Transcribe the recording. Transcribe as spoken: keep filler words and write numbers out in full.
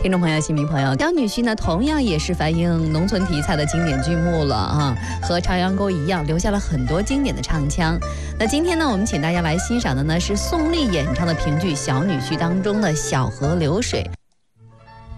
听众朋友、新民朋友，《小女婿》呢，同样也是反映农村题材的经典剧目了啊，和《朝阳沟》一样，留下了很多经典的唱腔。那今天呢，我们请大家来欣赏的呢是宋丽演唱的评剧《小女婿》当中的《小河流水》。